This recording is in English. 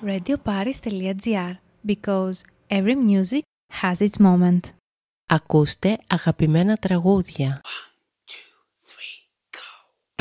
radioparis.gr because every music has its moment. Ακούστε αγαπημένα τραγούδια.